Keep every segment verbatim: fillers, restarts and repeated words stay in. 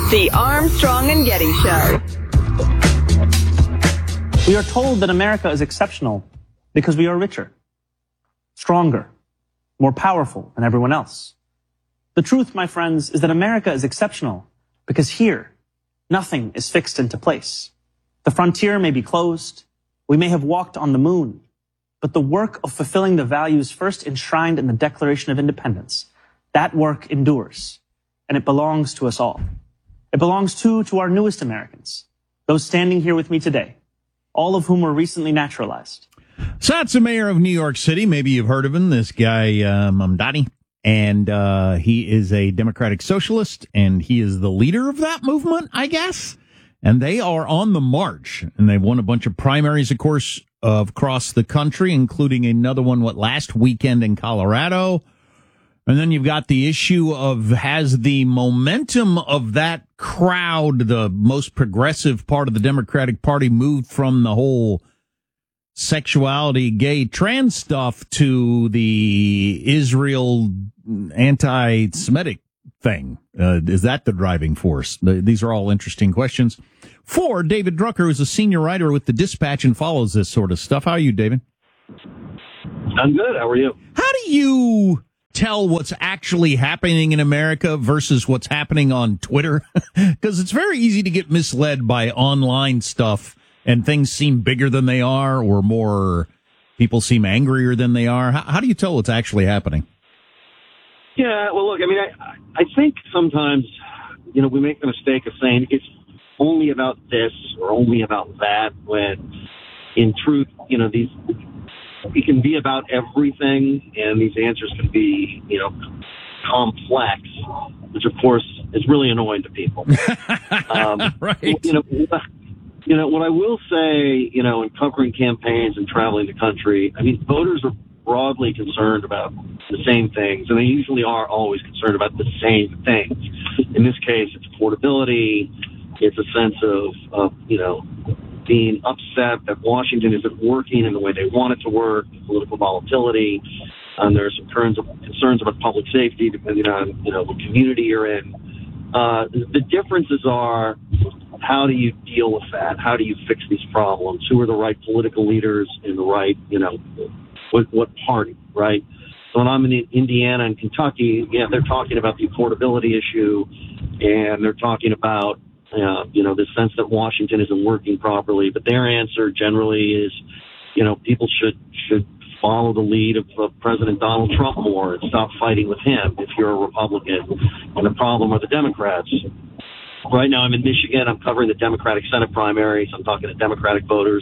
The Armstrong and Getty Show. We are told that America is exceptional because we are richer, stronger, more powerful than everyone else. The truth, my friends, is that America is exceptional because here, nothing is fixed into place. The frontier may be closed. We may have walked on the moon. But the work of fulfilling the values first enshrined in the Declaration of Independence, that work endures, and it belongs to us all. It belongs, too, to our newest Americans, those standing here with me today, all of whom were recently naturalized. So that's the mayor of New York City. Maybe you've heard of him, this guy, uh, Mamdani. And uh, he is a Democratic Socialist, and he is the leader of that movement, I guess. And they are on the march, and they've won a bunch of primaries, of course, uh, across the country, including another one, what, last weekend in Colorado. And then you've got the issue of, has the momentum of that crowd, the most progressive part of the Democratic Party, moved from the whole sexuality, gay, trans stuff to the Israel anti-Semitic thing? Uh, is that the driving force? The, these are all interesting questions. For David Drucker, who's a senior writer with the Dispatch and follows this sort of stuff. How are you, David? I'm good. How are you? How do you tell what's actually happening in America versus what's happening on Twitter? Because it's very easy to get misled by online stuff, and things seem bigger than they are, or more people seem angrier than they are. How, how do you tell what's actually happening? Yeah, well, look, I mean, I, I think sometimes, you know, we make the mistake of saying it's only about this or only about that, when in truth, you know, these, it can be about everything, and these answers can be, you know, complex, which of course is really annoying to people. um, right. You know, you know, what I will say, you know, in covering campaigns and traveling the country, I mean, voters are broadly concerned about the same things, and they usually are always concerned about the same things. In this case, it's affordability. It's a sense of, of you know, being upset that Washington isn't working in the way they want it to work, political volatility. And there's some concerns, concerns about public safety, depending on, you know, the community you're in. Uh, the differences are, how do you deal with that? How do you fix these problems? Who are the right political leaders in the right, you know, what, what party, right? So when I'm in Indiana and Kentucky, yeah, they're talking about the affordability issue, and they're talking about, uh, you know, the sense that Washington isn't working properly. But their answer generally is, you know, people should should follow the lead of, of President Donald Trump more and stop fighting with him if you're a Republican. And the problem are the Democrats. Right now I'm in Michigan. I'm covering the Democratic Senate primaries. I'm talking to Democratic voters.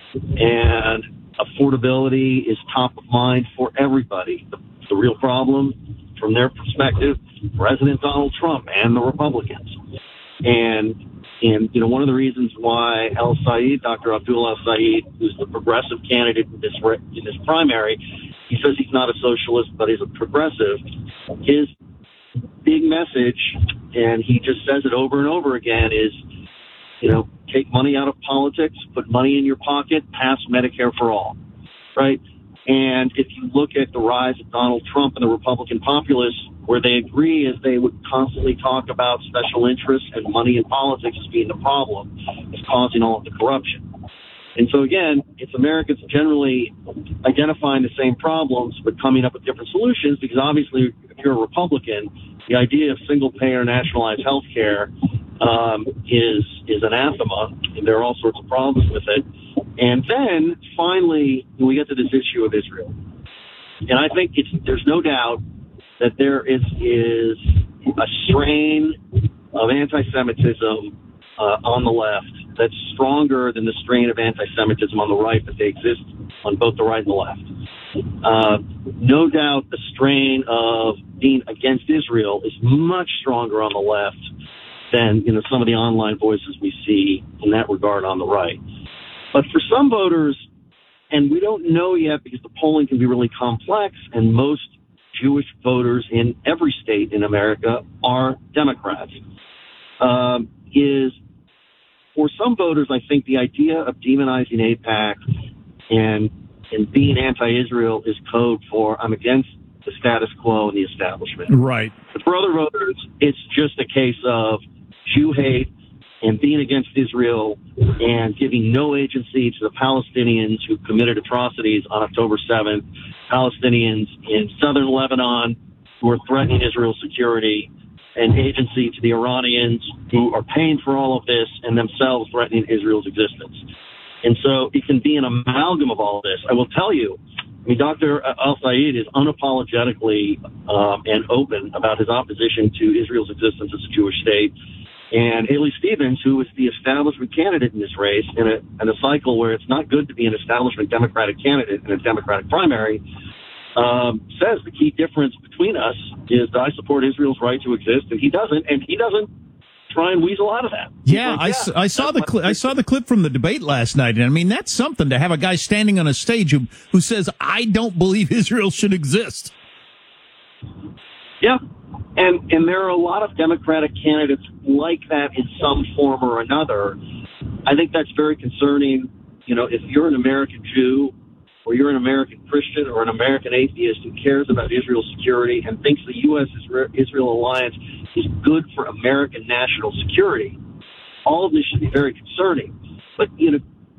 And affordability is top of mind for everybody. The, the real problem, from their perspective, President Donald Trump and the Republicans. And, and you know, one of the reasons why El Said, Doctor Abdul El Said, who's the progressive candidate in this, in this primary, he says he's not a socialist, but he's a progressive. His big message, and he just says it over and over again, is, you know, take money out of politics, put money in your pocket, pass Medicare for all, right? And if you look at the rise of Donald Trump and the Republican populists, where they agree is they would constantly talk about special interests and money in politics as being the problem, is causing all of the corruption. And so again, it's Americans generally identifying the same problems, but coming up with different solutions, because obviously if you're a Republican, the idea of single-payer nationalized health care um, is, is anathema, and there are all sorts of problems with it. And then finally, we get to this issue of Israel. And I think it's, there's no doubt that there is, is a strain of anti-Semitism uh, on the left that's stronger than the strain of anti-Semitism on the right, but they exist on both the right and the left. Uh, no doubt the strain of being against Israel is much stronger on the left than, you know, some of the online voices we see in that regard on the right. But for some voters, and we don't know yet because the polling can be really complex, and most Jewish voters in every state in America are Democrats, um, is for some voters, I think the idea of demonizing AIPAC and and being anti-Israel is code for I'm against the status quo and the establishment. Right. But for other voters, it's just a case of Jew hate and being against Israel and giving no agency to the Palestinians who committed atrocities on October seventh, Palestinians in southern Lebanon who are threatening Israel's security, and agency to the Iranians who are paying for all of this and themselves threatening Israel's existence. And so it can be an amalgam of all this. I will tell you, I mean, Doctor Al-Sayed is unapologetically um, and open about his opposition to Israel's existence as a Jewish state. And Haley Stevens, who is the establishment candidate in this race, in a, in a cycle where it's not good to be an establishment Democratic candidate in a Democratic primary, um, says the key difference between us is that I support Israel's right to exist, and he doesn't, and he doesn't try and weasel out of that. Yeah, like, I, yeah s- I saw the cli- I saw the clip from the debate last night, and I mean that's something to have a guy standing on a stage who who says I don't believe Israel should exist. Yeah. And and there are a lot of Democratic candidates like that in some form or another. I think that's very concerning. You know, if you're an American Jew or you're an American Christian or an American atheist who cares about Israel's security and thinks the U S Israel alliance is good for American national security, all of this should be very concerning. But, you know,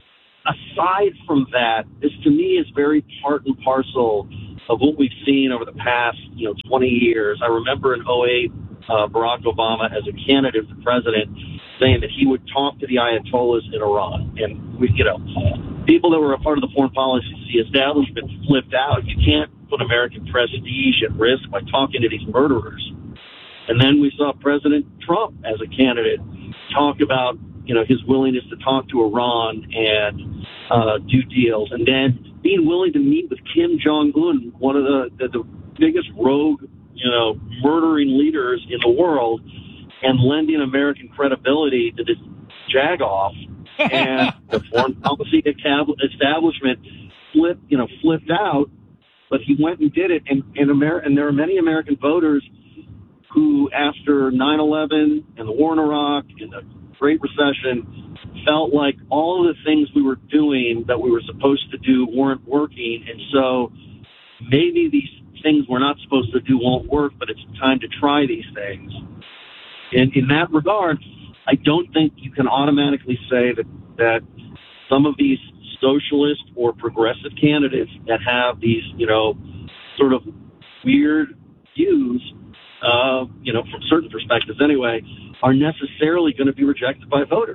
aside from that, this to me is very part and parcel of what we've seen over the past, you know, twenty years. I remember in oh eight, uh, Barack Obama, as a candidate for president, saying that he would talk to the Ayatollahs in Iran. And, we, you know, people that were a part of the foreign policy establishment flipped out. You can't put American prestige at risk by talking to these murderers. And then we saw President Trump as a candidate talk about, you know, his willingness to talk to Iran and uh, do deals. And then being willing to meet with Kim Jong-un, one of the, the, the biggest rogue, you know, murdering leaders in the world, and lending American credibility to this jagoff. And the foreign policy establishment flipped, you know, flipped out, but he went and did it. And, and, Amer- and there are many American voters who, after nine eleven and the war in Iraq and the Great Recession, felt like all of the things we were doing that we were supposed to do weren't working. And so maybe these things we're not supposed to do won't work, but it's time to try these things. And in that regard, I don't think you can automatically say that, that some of these socialist or progressive candidates that have these, you know, sort of weird views, uh, you know, from certain perspectives anyway, are necessarily going to be rejected by voters.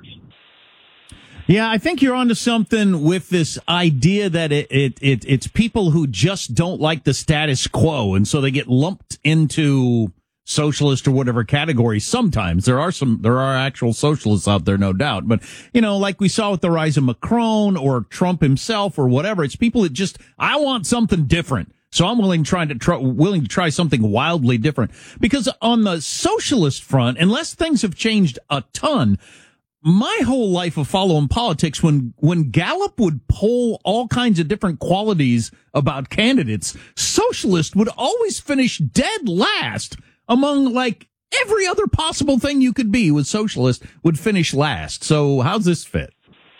Yeah, I think you're onto something with this idea that it, it, it it's people who just don't like the status quo, and so they get lumped into socialist or whatever category. Sometimes there are some, there are actual socialists out there, no doubt. But, you know, like we saw with the rise of Macron or Trump himself or whatever, it's people that just, I want something different. So I'm willing trying to try, willing to try something wildly different. Because on the socialist front, unless things have changed a ton, my whole life of following politics, when, when Gallup would poll all kinds of different qualities about candidates, socialists would always finish dead last among like every other possible thing you could be. With socialist would finish last. So how's this fit?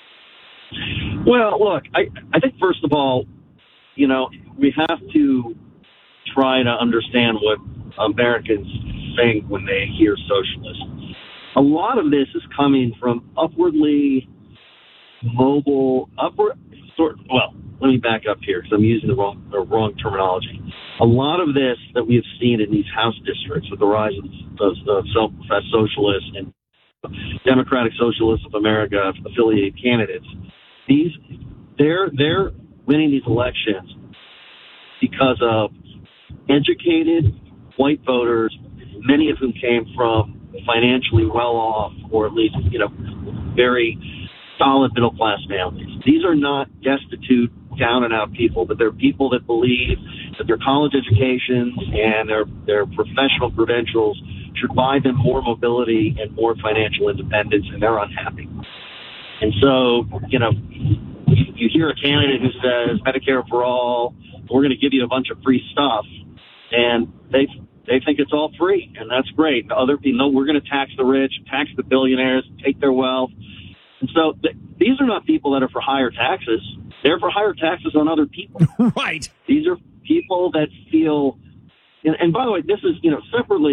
Well, look, I, I think first of all, you know, we have to try to understand what Americans think when they hear socialist. A lot of this is coming from upwardly mobile, upward, sort. Well, let me back up here because I'm using the wrong, the wrong terminology. A lot of this that we have seen in these House districts with the rise of the self-professed socialists and Democratic Socialists of America affiliated candidates, these they're they're winning these elections because of educated white voters, many of whom came from financially well-off or at least, you know, very solid middle-class families. These are not destitute, down-and-out people, but they're people that believe that their college educations and their, their professional credentials should buy them more mobility and more financial independence, and they're unhappy. And so, you know, you hear a candidate who says Medicare for all, we're going to give you a bunch of free stuff, and they they think it's all free, and that's great. And other people, no, we're going to tax the rich, tax the billionaires, take their wealth. And so th- these are not people that are for higher taxes. They're for higher taxes on other people. Right. These are people that feel, and, and by the way, this is, you know, separately,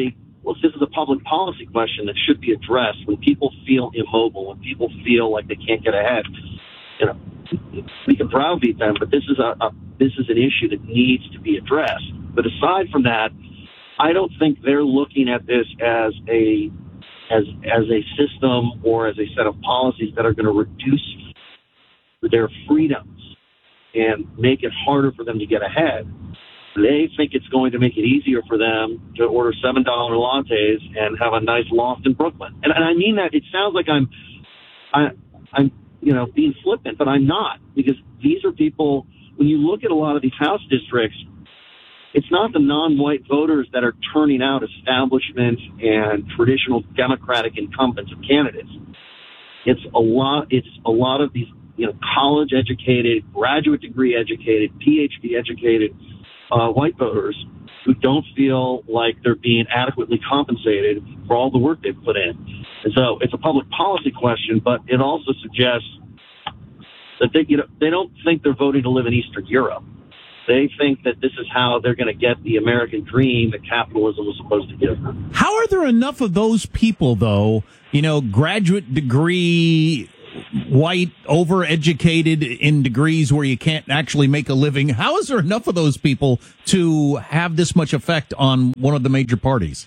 well, this is a public policy question that should be addressed when people feel immobile, when people feel like they can't get ahead. You know, we can browbeat them, but this is a, a this is an issue that needs to be addressed. But aside from that, I don't think they're looking at this as a as as a system or as a set of policies that are going to reduce their freedoms and make it harder for them to get ahead. They think it's going to make it easier for them to order seven dollar lattes and have a nice loft in Brooklyn. And, and I mean that. It sounds like I'm, I, I'm, you know, being flippant, but I'm not, because these are people. When you look at a lot of these House districts, it's not the non-white voters that are turning out establishment and traditional Democratic incumbents of candidates. It's a lot. It's a lot of these, you know, college-educated, graduate degree educated, P H D educated uh, white voters who don't feel like they're being adequately compensated for all the work they've put in. And so it's a public policy question, but it also suggests that they, you know, they don't think they're voting to live in Eastern Europe. They think that this is how they're going to get the American dream that capitalism was supposed to give them. How are there enough of those people, though, you know, graduate degree, white, overeducated in degrees where you can't actually make a living? How is there enough of those people to have this much effect on one of the major parties?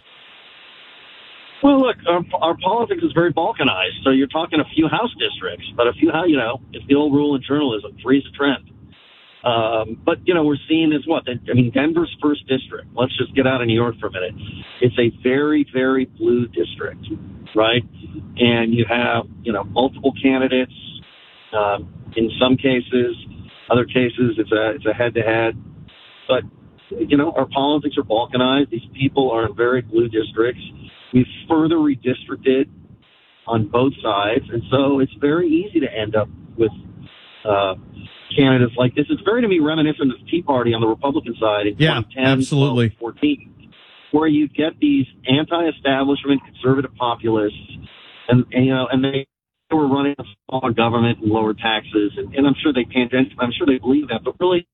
Well, look, our, our politics is very balkanized. So you're talking a few House districts, but a few, you know, it's the old rule in journalism, freeze a trend. Um, but, you know, we're seeing this, what, I mean, Denver's first district. Let's just get out of New York for a minute. It's a very, very blue district, right? And you have, you know, multiple candidates. Um, in some cases, other cases, it's a, it's a head-to-head. But, you know, our politics are balkanized. These people are in very blue districts. We've further redistricted on both sides. And so it's very easy to end up with uh, candidates like this. It's very, to me, reminiscent of the Tea Party on the Republican side in yeah, twenty ten, absolutely. twelve, fourteen, where you get these anti-establishment conservative populists, and, and you know, and they were running a smaller government and lower taxes, and, and I'm sure they tangent, I'm sure they believe that, but really,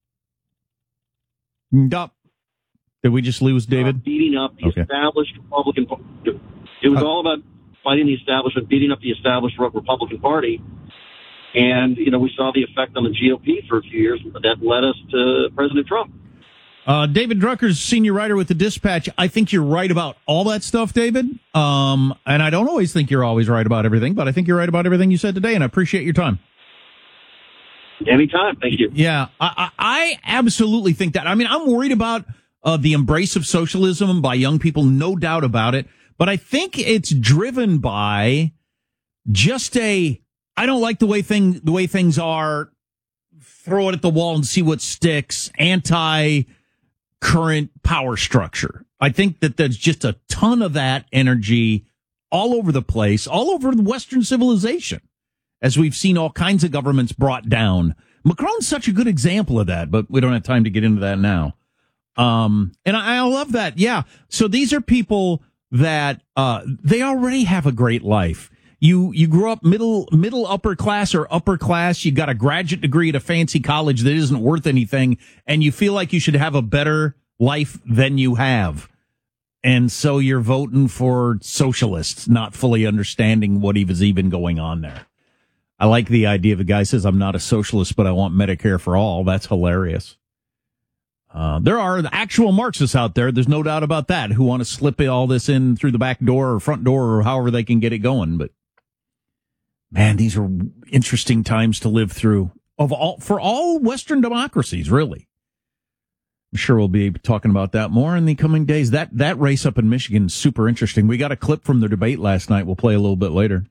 Dup. Did we just lose David? Uh, beating up the okay. established Republican. It was uh, all about fighting the establishment, beating up the established Republican Party. And, you know, we saw the effect on the G O P for a few years that led us to President Trump. Uh, David Drucker's senior writer with the Dispatch. I think you're right about all that stuff, David. Um, and I don't always think you're always right about everything, but I think you're right about everything you said today, and I appreciate your time. Anytime. Thank you. Yeah, I, I absolutely think that. I mean, I'm worried about uh, the embrace of socialism by young people, no doubt about it. But I think it's driven by just a, I don't like the way thing, the way things are, throw it at the wall and see what sticks, anti-current power structure. I think that there's just a ton of that energy all over the place, all over the Western civilization, as we've seen all kinds of governments brought down. Macron's such a good example of that, but we don't have time to get into that now. Um, and I, I love that. Yeah. So these are people that, uh, they already have a great life. You, you grew up middle, middle upper class or upper class. You got a graduate degree at a fancy college that isn't worth anything, and you feel like you should have a better life than you have. And so you're voting for socialists, not fully understanding what was even going on there. I like the idea of a guy says, I'm not a socialist, but I want Medicare for all. That's hilarious. Uh, there are actual Marxists out there, there's no doubt about that, who want to slip all this in through the back door or front door or however they can get it going. But, man, these are interesting times to live through of all for all Western democracies, really. I'm sure we'll be talking about that more in the coming days. That that race up in Michigan is super interesting. We got a clip from the debate last night. We'll play a little bit later.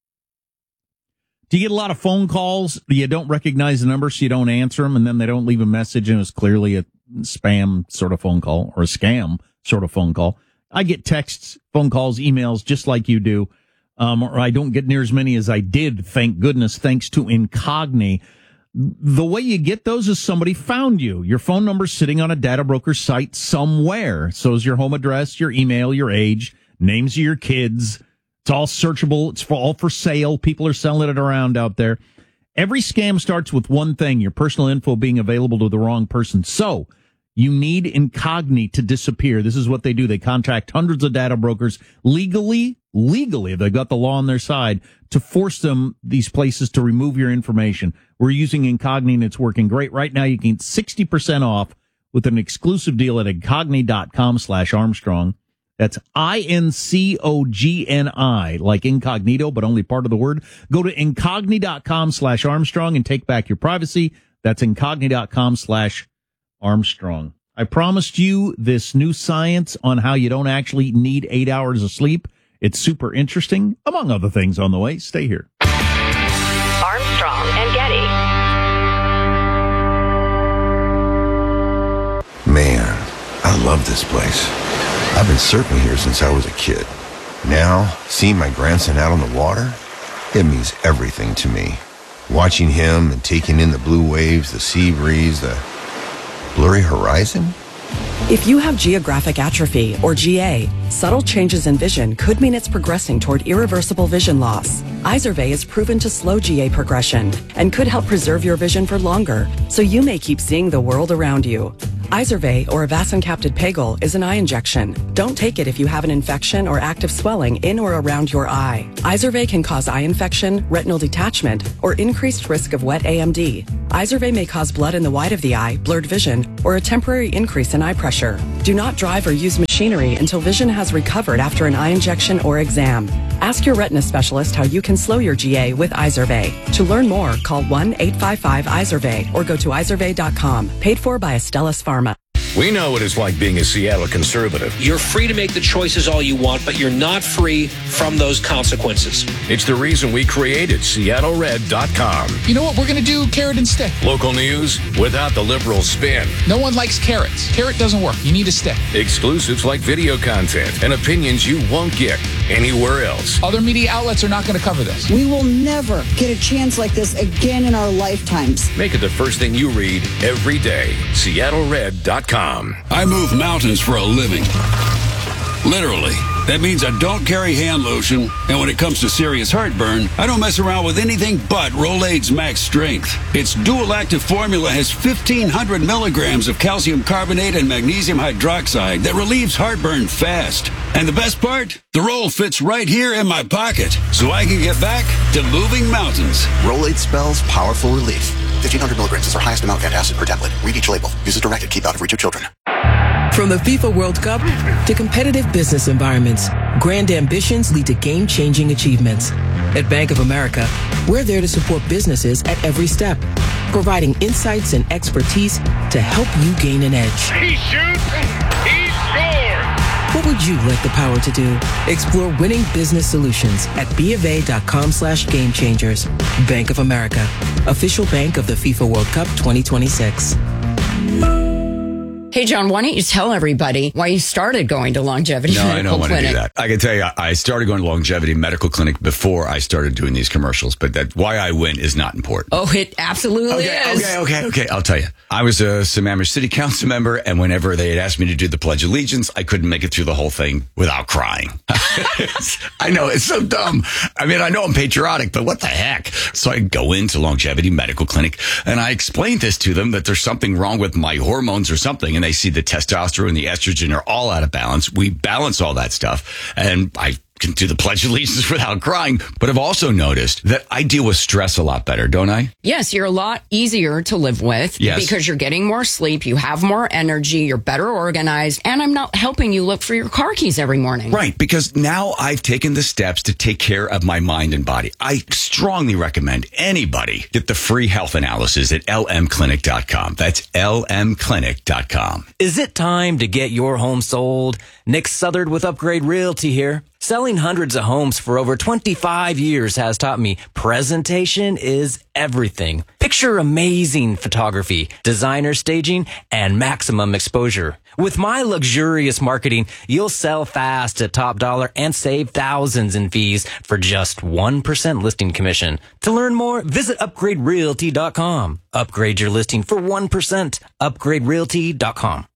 Do you get a lot of phone calls? You don't recognize the number, so you don't answer them, and then they don't leave a message, and it's clearly a spam sort of phone call or a scam sort of phone call. I get texts, phone calls, emails, just like you do. Um, or I don't get near as many as I did, thank goodness, thanks to Incogni. The way you get those is somebody found you. Your phone number's sitting on a data broker site somewhere. So is your home address, your email, your age, names of your kids. It's all searchable. It's for, all for sale. People are selling it around out there. Every scam starts with one thing, your personal info being available to the wrong person. So You need Incogni to disappear. This is what they do. They contract hundreds of data brokers legally, legally, if they've got the law on their side, to force them, these places, to remove your information. We're using Incogni, and it's working great. Right now, you can get sixty percent off with an exclusive deal at incogni.com slash Armstrong. That's I N C O G N I, like incognito, but only part of the word. Go to incogni.com slash Armstrong and take back your privacy. That's incogni.com slash Armstrong. I promised you this new science on how you don't actually need eight hours of sleep. It's super interesting, among other things on the way. Stay here. Armstrong and Getty. Man, I love this place. I've been surfing here since I was a kid. Now, seeing my grandson out on the water, it means everything to me. Watching him and taking in the blue waves, the sea breeze, the blurry horizon. If you have geographic atrophy, or G A, subtle changes in vision could mean it's progressing toward irreversible vision loss. Izervay is proven to slow G A progression and could help preserve your vision for longer, so you may keep seeing the world around you. Izervay, or avacincaptad pegol, is an eye injection. Don't take it if you have an infection or active swelling in or around your eye. Izervay can cause eye infection, retinal detachment, or increased risk of wet A M D. Izervay may cause blood in the white of the eye, blurred vision, or a temporary increase in eye pressure. Do not drive or use machinery until vision has recovered after an eye injection or exam. Ask your retina specialist how you can slow your G A with Izervay. To learn more, call one eight five five Izervay or go to izervay dot com. Paid for by Astellas Pharma. We know what it's like being a Seattle conservative. You're free to make the choices all you want, but you're not free from those consequences. It's the reason we created Seattle Red dot com. You know what? We're going to do carrot and stick. Local news without the liberal spin. No one likes carrots. Carrot doesn't work. You need a stick. Exclusives like video content and opinions you won't get anywhere else. Other media outlets are not going to cover this. We will never get a chance like this again in our lifetimes. Make it the first thing you read every day. Seattle Red dot com. I move mountains for a living. Literally. That means I don't carry hand lotion, and when it comes to serious heartburn, I don't mess around with anything but Rolaids Max Strength. Its dual-active formula has fifteen hundred milligrams of calcium carbonate and magnesium hydroxide that relieves heartburn fast. And the best part? The roll fits right here in my pocket, so I can get back to moving mountains. Rolaids spells powerful relief. fifteen hundred milligrams is our highest amount of acid per tablet. Read each label. Use as directed. Keep out of reach of children. From the FIFA World Cup to competitive business environments, grand ambitions lead to game-changing achievements. At Bank of America, we're there to support businesses at every step, providing insights and expertise to help you gain an edge. He shoots, he scores! What would you like the power to do? Explore winning business solutions at bofa.com slash game changers. Bank of America, official bank of the FIFA World Cup twenty twenty-six. Hey, John, why don't you tell everybody why you started going to Longevity no, Medical I don't want Clinic? to do that. I can tell you, I started going to Longevity Medical Clinic before I started doing these commercials, but that why I went is not important. Oh, it absolutely okay, is. Okay, okay, okay. I'll tell you. I was a Sammamish City Council member, and whenever they had asked me to do the Pledge of Allegiance, I couldn't make it through the whole thing without crying. I know, it's so dumb. I mean, I know I'm patriotic, but what the heck? So I go into Longevity Medical Clinic, and I explain this to them, that there's something wrong with my hormones or something, and they see the testosterone and the estrogen are all out of balance. We balance all that stuff, and I can do the Pledge of Allegiance without crying. But I've also noticed that I deal with stress a lot better, don't I? Yes, you're a lot easier to live with yes. because you're getting more sleep, you have more energy, you're better organized, and I'm not helping you look for your car keys every morning. Right, because now I've taken the steps to take care of my mind and body. I strongly recommend anybody get the free health analysis at L M clinic dot com. That's L M clinic dot com. Is it time to get your home sold? Nick Southard with Upgrade Realty here. Selling hundreds of homes for over twenty-five years has taught me presentation is everything. Picture amazing photography, designer staging, and maximum exposure. With my luxurious marketing, you'll sell fast at top dollar and save thousands in fees for just one percent listing commission. To learn more, visit upgrade realty dot com. Upgrade your listing for one percent. upgrade realty dot com.